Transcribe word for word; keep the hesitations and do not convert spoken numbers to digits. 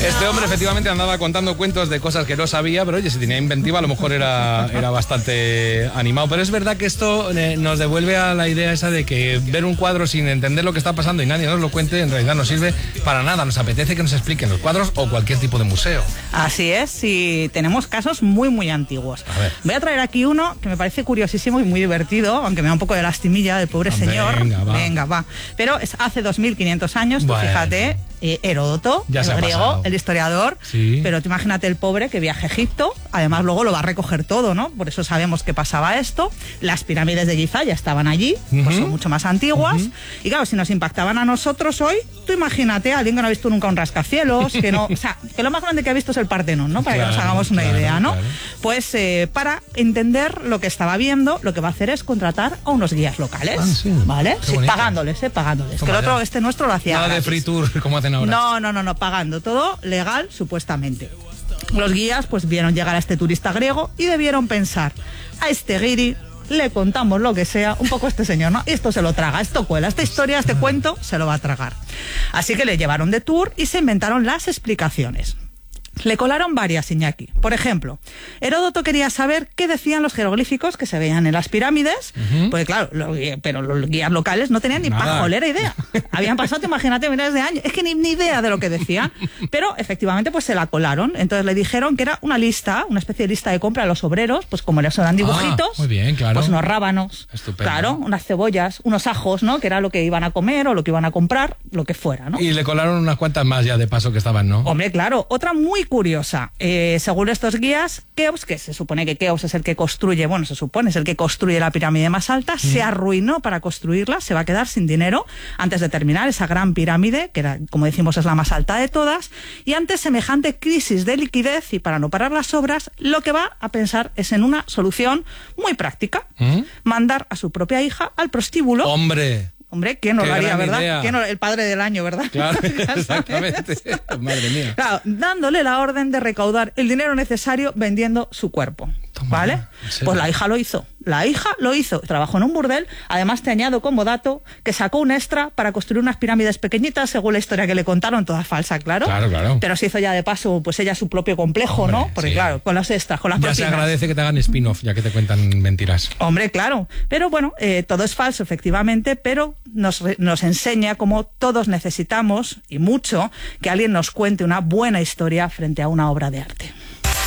Este hombre efectivamente andaba contando cuentos de cosas que no sabía, pero oye, si tenía inventiva a lo mejor era, era bastante animado. Pero es verdad que esto eh, nos devuelve a la idea esa de que ver un cuadro sin entender lo que está pasando y nadie nos lo cuente, en realidad no sirve para nada. Nos apetece que nos expliquen los cuadros o cualquier tipo de museo. Así es, y tenemos casos muy, muy antiguos. A Voy a traer aquí uno que me parece curiosísimo y muy divertido, aunque me da un poco de lastimilla del pobre señor. Venga, va. Venga, va. Pero es hace dos mil quinientos años, tú Bueno. fíjate, eh, Heródoto, Ya el se ha griego, pasado. el historiador, Sí. pero tú imagínate el pobre que viaja a Egipto, además luego lo va a recoger todo, ¿no? Por eso sabemos que pasaba esto. Las pirámides de Giza ya estaban allí, Uh-huh. pues son mucho más antiguas. Uh-huh. Y claro, si nos impactaban a nosotros hoy, tú imagínate a alguien que no ha visto nunca un rascacielos, que no, o sea, que lo más grande que ha visto es el Partenón, ¿no? Para Claro, que nos hagamos una claro, idea, ¿no? claro. Pues eh, para entender lo que estaba viendo, lo que va a hacer es contratar a unos guías locales, Ah, sí. ¿vale? Qué Sí, bonito. pagándoles, ¿eh? Pagándoles. Toma que el otro, ya. este nuestro lo hacía Nada de gratis. free tour como hacen ahora. No, no, no, no, pagando. Todo legal, supuestamente. Los guías pues vieron llegar a este turista griego y debieron pensar, a este guiri le contamos lo que sea, un poco a este señor, ¿no? Y esto se lo traga, esto cuela, esta historia, este cuento se lo va a tragar. Así que le llevaron de tour y se inventaron las explicaciones. Le colaron varias, Iñaki. Por ejemplo, Heródoto quería saber qué decían los jeroglíficos que se veían en las pirámides, Uh-huh. porque claro, los, guía- pero los guías locales no tenían ni Nada. pajolera idea. Habían pasado, imagínate, miles de años, es que ni, ni idea de lo que decían, pero efectivamente pues se la colaron. Entonces le dijeron que era una lista, una especie de lista de compra a los obreros, pues como les dan dibujitos, Ah, muy bien, claro. pues unos rábanos, Estupendo. claro, unas cebollas, unos ajos, ¿no? Que era lo que iban a comer o lo que iban a comprar, lo que fuera, ¿no? Y le colaron unas cuantas más ya de paso que estaban, ¿no? Hombre, claro, otra muy curiosa. Eh, según estos guías, Keops, que se supone que Keops es el que construye, bueno, se supone es el que construye la pirámide más alta, mm. se arruinó para construirla, se va a quedar sin dinero antes de terminar esa gran pirámide, que era, como decimos, es la más alta de todas, y ante semejante crisis de liquidez y para no parar las obras, lo que va a pensar es en una solución muy práctica, ¿Mm? mandar a su propia hija al prostíbulo. ¡Hombre! Hombre, ¿quién no Qué lo haría, gran verdad? idea. ¿Quién no- el padre del año, ¿verdad? Claro, exactamente. Madre mía. Claro, dándole la orden de recaudar el dinero necesario vendiendo su cuerpo. Toma, ¿Vale? ¿en serio? Pues la hija lo hizo. La hija lo hizo. Trabajó en un burdel. Además, te añado como dato que sacó un extra para construir unas pirámides pequeñitas, según la historia que le contaron, toda falsa, claro. Claro, claro. Pero se hizo ya de paso, pues ella su propio complejo, Hombre, ¿no? Porque sí. claro, con los extras, con las Ya se propinas. agradece que te hagan spin-off, ya que te cuentan mentiras. Hombre, claro. Pero bueno, eh, todo es falso, efectivamente, pero nos, re- nos enseña cómo todos necesitamos, y mucho, que alguien nos cuente una buena historia frente a una obra de arte.